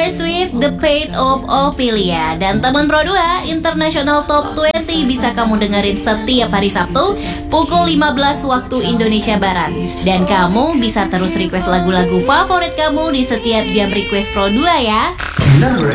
Taylor Swift, The Fate of Ophelia. Dan teman Pro 2, International Top 20 bisa kamu dengerin setiap hari Sabtu pukul 15 waktu Indonesia Barat. Dan kamu bisa terus request lagu-lagu favorit kamu di setiap jam request Pro 2 ya. Number